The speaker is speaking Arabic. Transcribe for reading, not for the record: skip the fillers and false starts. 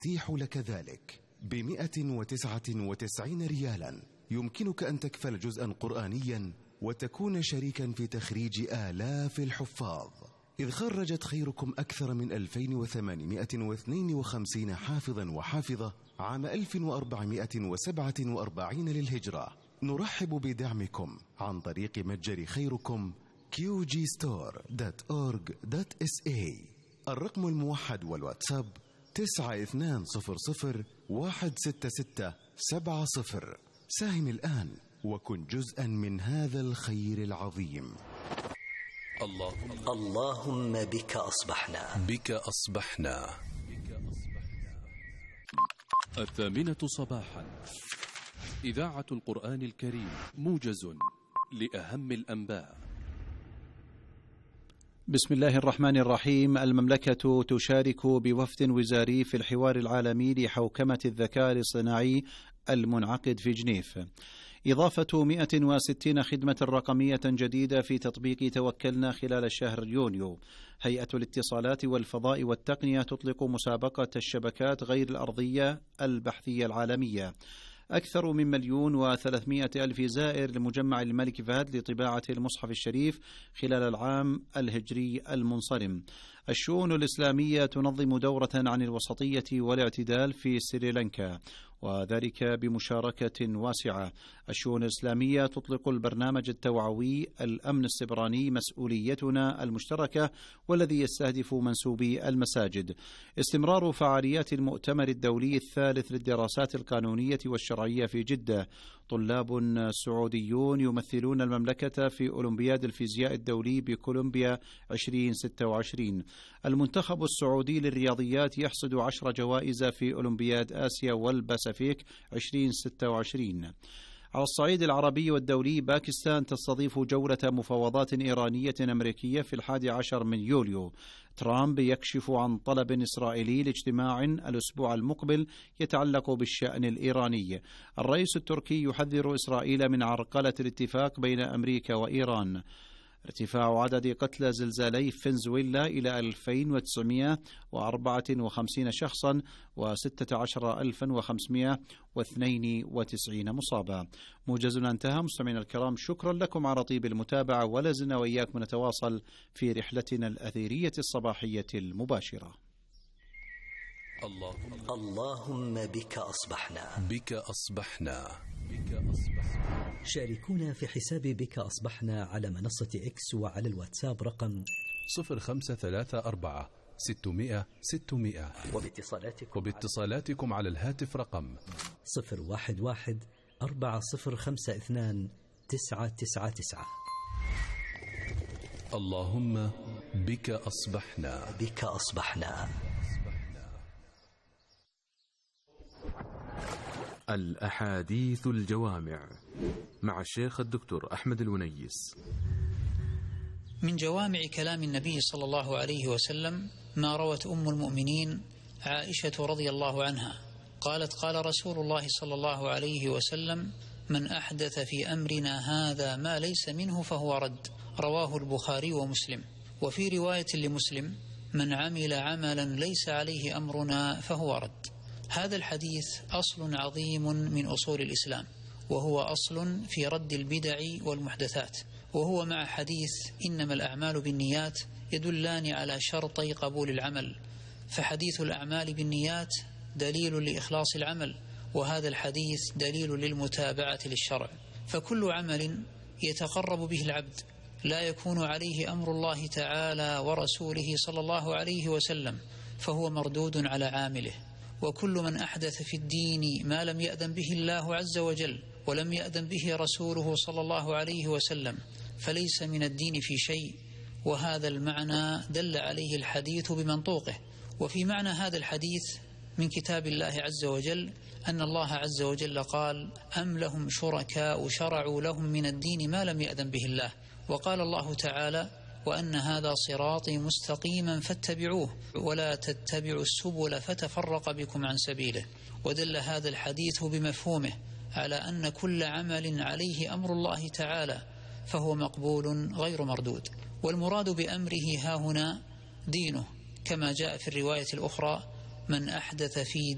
سنتيح لك ذلك ب199 ريالا. يمكنك أن تكفل جزءا قرآنيا وتكون شريكا في تخريج آلاف الحفاظ، إذ خرجت خيركم أكثر من 2852 حافظا وحافظة عام 1447 للهجرة. نرحب بدعمكم عن طريق متجر خيركم qgstore.org.sa. الرقم الموحد والواتساب 9200166770. ساهم الآن وكن جزءا من هذا الخير العظيم. اللهم بك أصبحنا. بك أصبحنا. 8:00 صباحا، إذاعة القرآن الكريم، موجز لأهم الأنباء. بسم الله الرحمن الرحيم. المملكة تشارك بوفد وزاري في الحوار العالمي لحوكمة الذكاء الاصطناعي المنعقد في جنيف. إضافة 160 خدمة رقمية جديدة في تطبيق توكلنا خلال شهر يونيو. هيئة الاتصالات والفضاء والتقنية تطلق مسابقة الشبكات غير الأرضية البحثية العالمية. أكثر من 1,300,000 زائر لمجمع الملك فهد لطباعة المصحف الشريف خلال العام الهجري المنصرم. الشؤون الإسلامية تنظم دورة عن الوسطية والاعتدال في سريلانكا، وذلك بمشاركة واسعة. الشؤون الإسلامية تطلق البرنامج التوعوي الأمن السبراني مسؤوليتنا المشتركة، والذي يستهدف منسوبي المساجد. استمرار فعاليات المؤتمر الدولي الثالث للدراسات القانونية والشرعية في جدة. طلاب سعوديون يمثلون المملكة في أولمبياد الفيزياء الدولي بكولومبيا 2026. المنتخب السعودي للرياضيات يحصد 10 جوائز في أولمبياد آسيا والباسيفيك 2026. على الصعيد العربي والدولي، باكستان تستضيف جولة مفاوضات إيرانية أمريكية في 11 من يوليو. ترامب يكشف عن طلب إسرائيلي لاجتماع الأسبوع المقبل يتعلق بالشأن الإيراني. الرئيس التركي يحذر إسرائيل من عرقلة الاتفاق بين أمريكا وإيران. ارتفاع عدد قتلى زلزالي فنزويلا إلى 2954 شخصا و16,592 مصابا. موجزنا انتهى. مستمعينا الكرام، شكرا لكم على طيب المتابعة، ولا زلنا وإياكم نتواصل في رحلتنا الأثيرية الصباحية المباشرة. اللهم بك أصبحنا. بك أصبحنا. شاركونا في حساب بك أصبحنا على منصة إكس وعلى الواتساب رقم 0534 600 600. وباتصالاتكم على الهاتف رقم 011 4052 999. اللهم بك أصبحنا. بك أصبحنا. الأحاديث الجوامع مع الشيخ الدكتور أحمد الونيس. من جوامع كلام النبي صلى الله عليه وسلم ما روت أم المؤمنين عائشة رضي الله عنها قالت: قال رسول الله صلى الله عليه وسلم: من أحدث في أمرنا هذا ما ليس منه فهو رد. رواه البخاري ومسلم. وفي رواية لمسلم: من عمل عملا ليس عليه أمرنا فهو رد. هذا الحديث أصل عظيم من أصول الإسلام، وهو أصل في رد البدع والمحدثات، وهو مع حديث إنما الأعمال بالنيات يدلان على شرطي قبول العمل، فحديث الأعمال بالنيات دليل لإخلاص العمل، وهذا الحديث دليل للمتابعة للشرع. فكل عمل يتقرب به العبد لا يكون عليه أمر الله تعالى ورسوله صلى الله عليه وسلم فهو مردود على عامله. وكل من أحدث في الدين ما لم يأذن به الله عز وجل ولم يأذن به رسوله صلى الله عليه وسلم فليس من الدين في شيء، وهذا المعنى دل عليه الحديث بمنطوقه. وفي معنى هذا الحديث من كتاب الله عز وجل أن الله عز وجل قال: أم لهم شركاء شرعوا لهم من الدين ما لم يأذن به الله. وقال الله تعالى: وأن هذا صراطي مستقيما فاتبعوه ولا تتبعوا السبل فتفرق بكم عن سبيله. ودل هذا الحديث بمفهومه على أن كل عمل عليه أمر الله تعالى فهو مقبول غير مردود. والمراد بأمره هاهنا دينه، كما جاء في الرواية الأخرى: من أحدث في